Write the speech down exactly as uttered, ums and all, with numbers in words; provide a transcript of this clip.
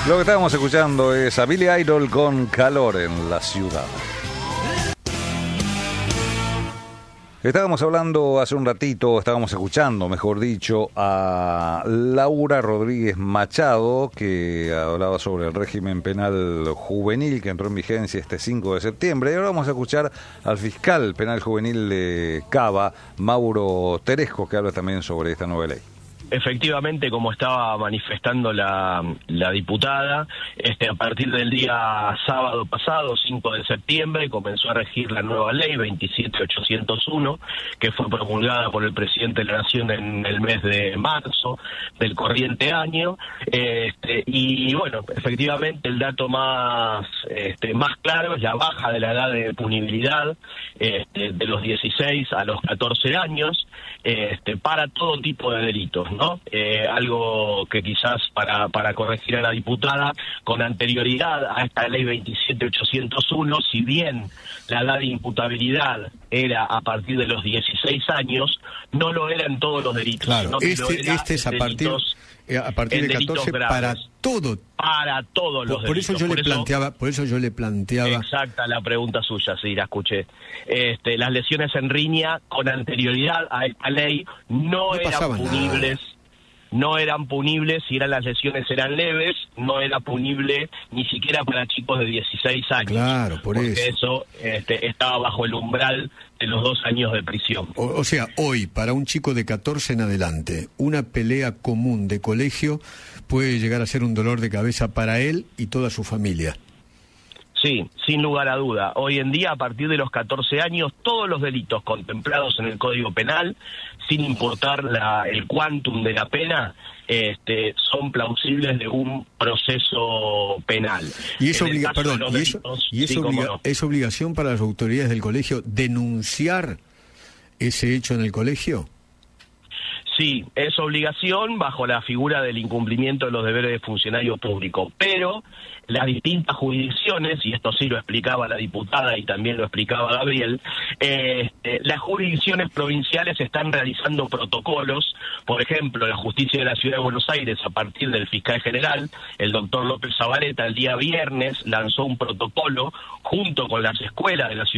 Lo que estábamos escuchando es a Billy Idol con Calor en la Ciudad. Estábamos hablando hace un ratito, estábamos escuchando, mejor dicho, a Laura Rodríguez Machado, que hablaba sobre el régimen penal juvenil que entró en vigencia este cinco de septiembre. Y ahora vamos a escuchar al fiscal penal juvenil de Cava, Mauro Teresco, que habla también sobre esta nueva ley. Efectivamente, como estaba manifestando la, la diputada, este, a partir del día sábado pasado, cinco de septiembre, comenzó a regir la nueva ley veintisiete mil ochocientos uno, que fue promulgada por el presidente de la Nación en el mes de marzo del corriente año. Este, y bueno, efectivamente el dato más, este, más claro es la baja de la edad de punibilidad este, de los dieciséis a los catorce años, este, para todo tipo de delitos, ¿no? Eh, algo que quizás para, para corregir a la diputada, con anterioridad a esta ley veintisiete mil ochocientos uno, si bien la edad de imputabilidad era a partir de los dieciséis años, no lo era en todos los delitos. Claro, sino este, este es a partir, a partir de catorce para todo. Para todos los por, por delitos. Eso yo por le eso, planteaba, por eso yo le planteaba. Exacta la pregunta suya, sí, la escuché. Este, las lesiones en riña con anterioridad a esta ley no, no eran punibles. Nada. No eran punibles, si eran las lesiones eran leves, no era punible ni siquiera para chicos de dieciséis años. Claro, por porque eso. eso este, estaba bajo el umbral de los dos años de prisión. O, o sea, hoy, para un chico de catorce en adelante, una pelea común de colegio puede llegar a ser un dolor de cabeza para él y toda su familia. Sí, sin lugar a duda. Hoy en día, a partir de los catorce años, todos los delitos contemplados en el Código Penal, sin importar la, el quantum de la pena, este, son plausibles de un proceso penal. Y es, obliga perdón, y eso, y es, sí, obliga no. es obligación para las autoridades del colegio denunciar ese hecho en el colegio. Sí, es obligación bajo la figura del incumplimiento de los deberes de funcionario público, pero las distintas jurisdicciones, y esto sí lo explicaba la diputada y también lo explicaba Gabriel, eh, eh, las jurisdicciones provinciales están realizando protocolos. Por ejemplo, la Justicia de la Ciudad de Buenos Aires, a partir del fiscal general, el doctor López Zabaleta, el día viernes lanzó un protocolo junto con las escuelas de la Ciudad